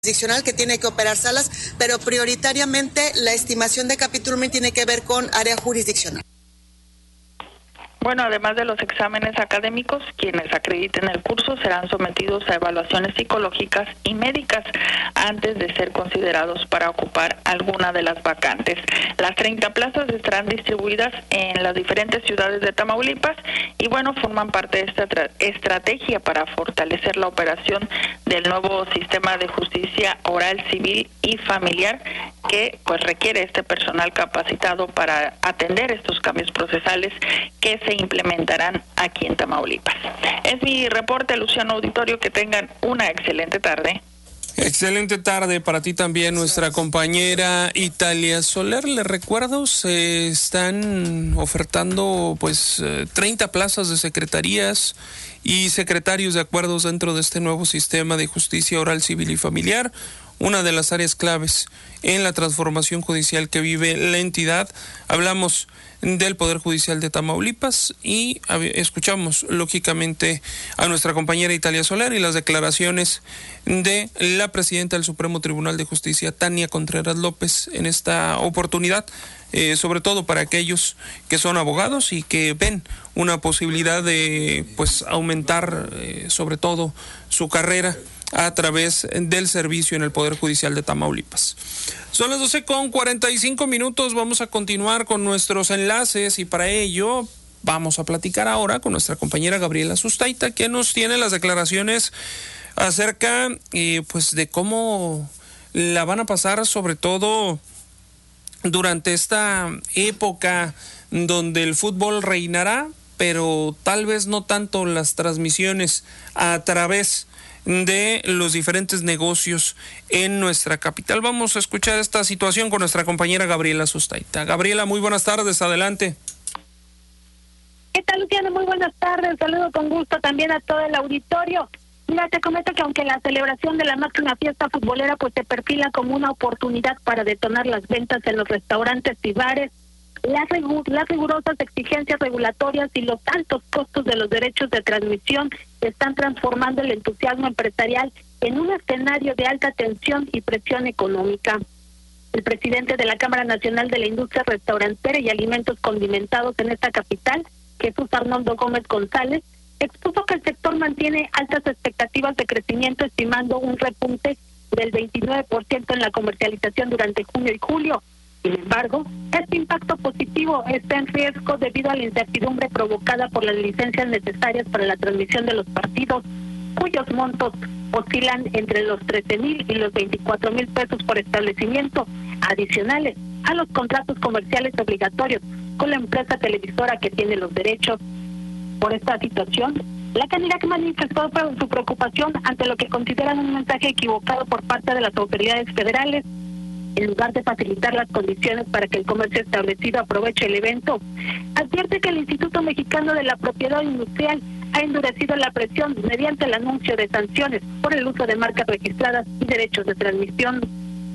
jurisdiccional que tiene que operar salas, pero prioritariamente la estimación de capítulo tiene que ver con área jurisdiccional. Bueno, además de los exámenes académicos, quienes acrediten el curso serán sometidos a evaluaciones psicológicas y médicas antes de ser considerados para ocupar alguna de las vacantes. Las 30 plazas estarán distribuidas en las diferentes ciudades de Tamaulipas y bueno, forman parte de esta estrategia para fortalecer la operación del nuevo sistema de justicia oral, civil y familiar que pues requiere este personal capacitado para atender estos cambios procesales que se implementarán aquí en Tamaulipas. Es mi reporte, Luciano Auditorio, que tengan una excelente tarde. Excelente tarde para ti también, nuestra compañera Italia Soler. Les recuerdo, se están ofertando 30 plazas de secretarías y secretarios de acuerdos dentro de este nuevo sistema de justicia oral, civil y familiar, una de las áreas claves en la transformación judicial que vive la entidad. Hablamos del Poder Judicial de Tamaulipas y escuchamos lógicamente a nuestra compañera Italia Soler y las declaraciones de la presidenta del Supremo Tribunal de Justicia, Tania Contreras López, en esta oportunidad, sobre todo para aquellos que son abogados y que ven una posibilidad de aumentar sobre todo su carrera a través del servicio en el Poder Judicial de Tamaulipas. Son las 12:45, vamos a continuar con nuestros enlaces y para ello vamos a platicar ahora con nuestra compañera Gabriela Sustaita, que nos tiene las declaraciones acerca de cómo la van a pasar, sobre todo durante esta época donde el fútbol reinará, pero tal vez no tanto las transmisiones a través de los diferentes negocios en nuestra capital. Vamos a escuchar esta situación con nuestra compañera Gabriela Sustaita. Gabriela, muy buenas tardes, adelante. ¿Qué tal, Luciano? Muy buenas tardes, saludo con gusto también a todo el auditorio. Mira, te comento que aunque la celebración de la máxima fiesta futbolera se perfila como una oportunidad para detonar las ventas en los restaurantes y bares, las rigurosas exigencias regulatorias y los altos costos de los derechos de transmisión están transformando el entusiasmo empresarial en un escenario de alta tensión y presión económica. El presidente de la Cámara Nacional de la Industria Restaurantera y Alimentos Condimentados en esta capital, Jesús Arnoldo Gómez González, expuso que el sector mantiene altas expectativas de crecimiento, estimando un repunte del 29% en la comercialización durante junio y julio. Sin embargo, este impacto positivo está en riesgo debido a la incertidumbre provocada por las licencias necesarias para la transmisión de los partidos, cuyos montos oscilan entre los 13,000 y los 24,000 pesos por establecimiento, adicionales a los contratos comerciales obligatorios con la empresa televisora que tiene los derechos. Por esta situación, la Canirac manifestó su preocupación ante lo que consideran un mensaje equivocado por parte de las autoridades federales. En lugar de facilitar las condiciones para que el comercio establecido aproveche el evento, advierte que el Instituto Mexicano de la Propiedad Industrial ha endurecido la presión mediante el anuncio de sanciones por el uso de marcas registradas y derechos de transmisión.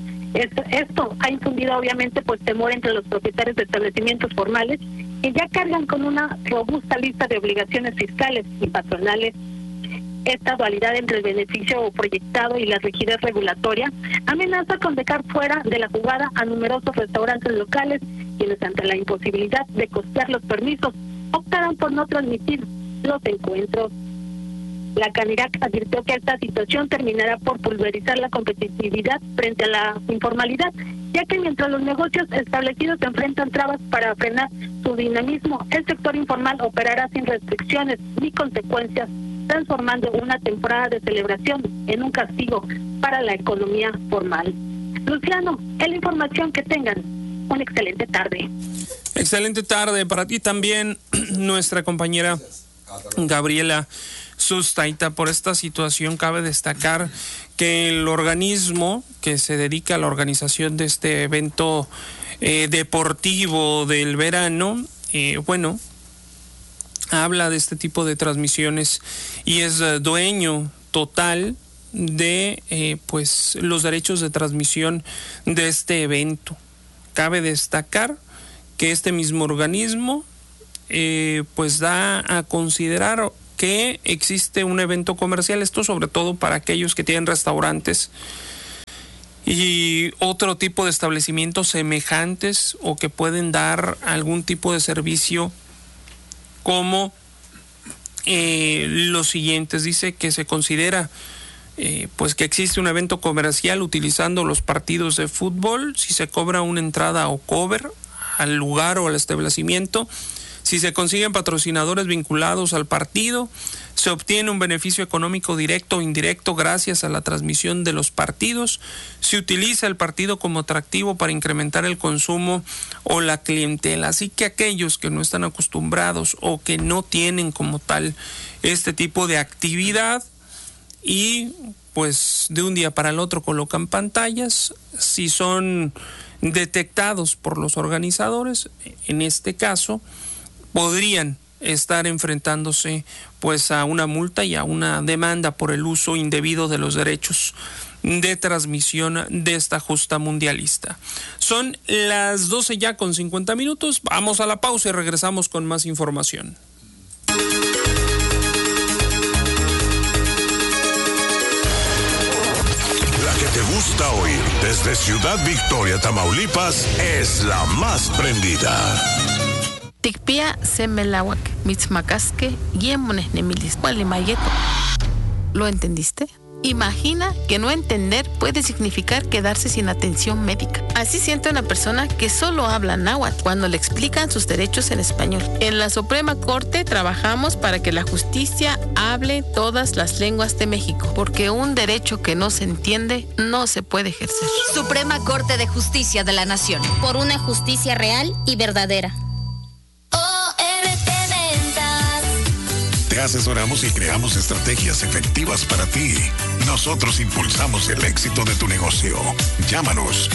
Esto ha infundido obviamente temor entre los propietarios de establecimientos formales que ya cargan con una robusta lista de obligaciones fiscales y patronales. Esta dualidad entre el beneficio proyectado y la rigidez regulatoria amenaza con dejar fuera de la jugada a numerosos restaurantes locales, quienes ante la imposibilidad de costear los permisos optaron por no transmitir los encuentros. La Canirac advirtió que esta situación terminará por pulverizar la competitividad frente a la informalidad, ya que mientras los negocios establecidos enfrentan trabas para frenar su dinamismo, el sector informal operará sin restricciones ni consecuencias, transformando una temporada de celebración en un castigo para la economía formal. Luciano, es la información, que tengan una excelente tarde. Excelente tarde para ti también, nuestra compañera Gabriela Sustaita. Por esta situación cabe destacar que el organismo que se dedica a la organización de este evento deportivo del verano, habla de este tipo de transmisiones y es dueño total de los derechos de transmisión de este evento. Cabe destacar que este mismo organismo da a considerar que existe un evento comercial, esto sobre todo para aquellos que tienen restaurantes y otro tipo de establecimientos semejantes o que pueden dar algún tipo de servicio como los siguientes. Dice que se considera pues que existe un evento comercial utilizando los partidos de fútbol, si se cobra una entrada o cover al lugar o al establecimiento, si se consiguen patrocinadores vinculados al partido, se obtiene un beneficio económico directo o indirecto gracias a la transmisión de los partidos, se utiliza el partido como atractivo para incrementar el consumo o la clientela. Así que aquellos que no están acostumbrados o que no tienen como tal este tipo de actividad y pues de un día para el otro colocan pantallas, si son detectados por los organizadores, en este caso, podrían estar enfrentándose pues a una multa y a una demanda por el uso indebido de los derechos de transmisión de esta justa mundialista. Son las 12 ya con 50 minutos, vamos a la pausa y regresamos con más información. La que te gusta oír desde Ciudad Victoria, Tamaulipas, es la más prendida. Tikpia semelawak, mitzmacasque, guiemones nemilis, mayeto. ¿Lo entendiste? Imagina que no entender puede significar quedarse sin atención médica. Así siente una persona que solo habla náhuatl cuando le explican sus derechos en español. En la Suprema Corte trabajamos para que la justicia hable todas las lenguas de México, porque un derecho que no se entiende no se puede ejercer. Suprema Corte de Justicia de la Nación. Por una justicia real y verdadera. Te asesoramos y creamos estrategias efectivas para ti. Nosotros impulsamos el éxito de tu negocio. Llámanos